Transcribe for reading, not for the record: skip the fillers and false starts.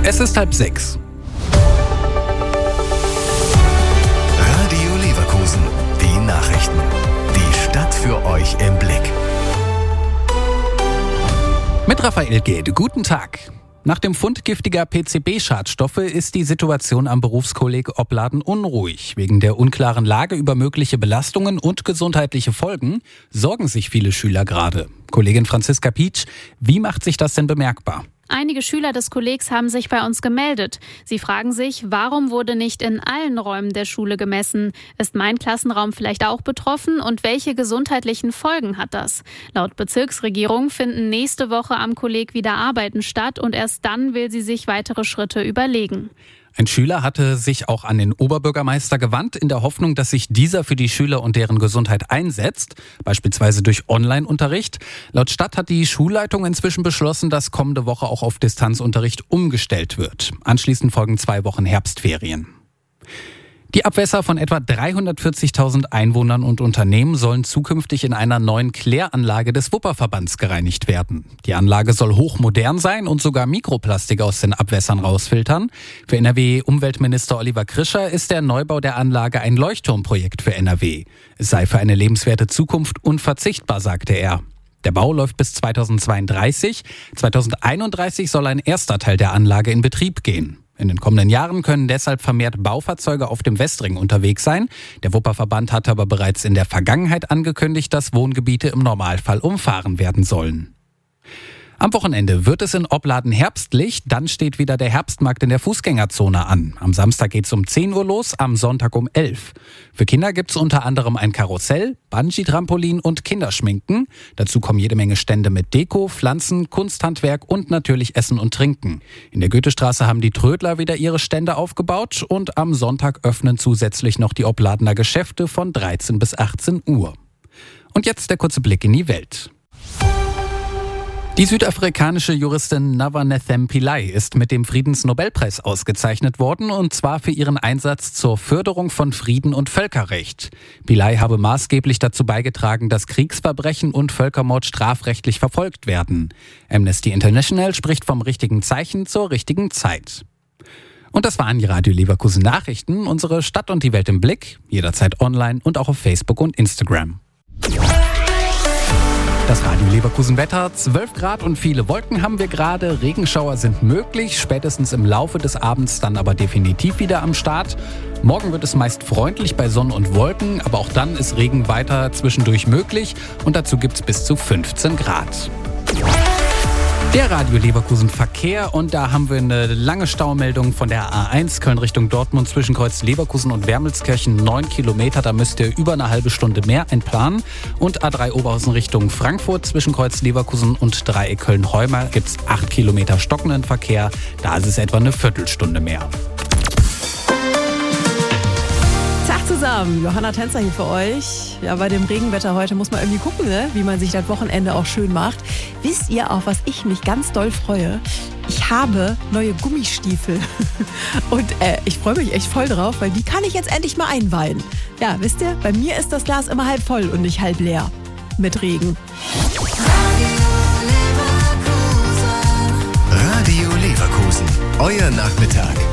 Es ist 5:30. Radio Leverkusen, die Nachrichten. Die Stadt für euch im Blick. Mit Raphael Gede, guten Tag. Nach dem Fund giftiger PCB-Schadstoffe ist die Situation am Berufskolleg Opladen unruhig. Wegen der unklaren Lage über mögliche Belastungen und gesundheitliche Folgen sorgen sich viele Schüler gerade. Kollegin Franziska Pietsch, wie macht sich das denn bemerkbar? Einige Schüler des Kollegs haben sich bei uns gemeldet. Sie fragen sich, warum wurde nicht in allen Räumen der Schule gemessen? Ist mein Klassenraum vielleicht auch betroffen und welche gesundheitlichen Folgen hat das? Laut Bezirksregierung finden nächste Woche am Kolleg wieder Arbeiten statt und erst dann will sie sich weitere Schritte überlegen. Ein Schüler hatte sich auch an den Oberbürgermeister gewandt, in der Hoffnung, dass sich dieser für die Schüler und deren Gesundheit einsetzt, beispielsweise durch Online-Unterricht. Laut Stadt hat die Schulleitung inzwischen beschlossen, dass kommende Woche auch auf Distanzunterricht umgestellt wird. Anschließend folgen 2 Wochen Herbstferien. Die Abwässer von etwa 340.000 Einwohnern und Unternehmen sollen zukünftig in einer neuen Kläranlage des Wupperverbands gereinigt werden. Die Anlage soll hochmodern sein und sogar Mikroplastik aus den Abwässern rausfiltern. Für NRW-Umweltminister Oliver Krischer ist der Neubau der Anlage ein Leuchtturmprojekt für NRW. Es sei für eine lebenswerte Zukunft unverzichtbar, sagte er. Der Bau läuft bis 2032. 2031 soll ein erster Teil der Anlage in Betrieb gehen. In den kommenden Jahren können deshalb vermehrt Baufahrzeuge auf dem Westring unterwegs sein. Der Wupperverband hatte aber bereits in der Vergangenheit angekündigt, dass Wohngebiete im Normalfall umfahren werden sollen. Am Wochenende wird es in Opladen herbstlich, dann steht wieder der Herbstmarkt in der Fußgängerzone an. Am Samstag geht's um 10 Uhr los, am Sonntag um 11. Für Kinder gibt's unter anderem ein Karussell, Bungee-Trampolin und Kinderschminken. Dazu kommen jede Menge Stände mit Deko, Pflanzen, Kunsthandwerk und natürlich Essen und Trinken. In der Goethestraße haben die Trödler wieder ihre Stände aufgebaut und am Sonntag öffnen zusätzlich noch die Opladener Geschäfte von 13 bis 18 Uhr. Und jetzt der kurze Blick in die Welt. Die südafrikanische Juristin Navanethem Pillay ist mit dem Friedensnobelpreis ausgezeichnet worden, und zwar für ihren Einsatz zur Förderung von Frieden und Völkerrecht. Pillay habe maßgeblich dazu beigetragen, dass Kriegsverbrechen und Völkermord strafrechtlich verfolgt werden. Amnesty International spricht vom richtigen Zeichen zur richtigen Zeit. Und das waren die Radio Leverkusen Nachrichten, unsere Stadt und die Welt im Blick, jederzeit online und auch auf Facebook und Instagram. Das Radio Leverkusen Wetter, 12 Grad und viele Wolken haben wir gerade. Regenschauer sind möglich, spätestens im Laufe des Abends dann aber definitiv wieder am Start. Morgen wird es meist freundlich bei Sonne und Wolken, aber auch dann ist Regen weiter zwischendurch möglich und dazu gibt es bis zu 15 Grad. Der Radio Leverkusen Verkehr, und da haben wir eine lange Staumeldung von der A1 Köln Richtung Dortmund zwischen Kreuz Leverkusen und Wermelskirchen, 9 Kilometer, da müsst ihr über eine halbe Stunde mehr einplanen. Und A3 Oberhausen Richtung Frankfurt zwischen Kreuz Leverkusen und Dreieck Köln-Heumer gibt es 8 Kilometer stockenden Verkehr, da ist es etwa eine Viertelstunde mehr. Tag zusammen, Johanna Tänzer hier für euch. Ja, bei dem Regenwetter heute muss man irgendwie gucken, ne? Wie man sich das Wochenende auch schön macht. Wisst ihr, auf was ich mich ganz doll freue? Ich habe neue Gummistiefel und ich freue mich echt voll drauf, weil die kann ich jetzt endlich mal einweihen. Ja, wisst ihr, bei mir ist das Glas immer halb voll und nicht halb leer mit Regen. Radio Leverkusen, euer Nachmittag.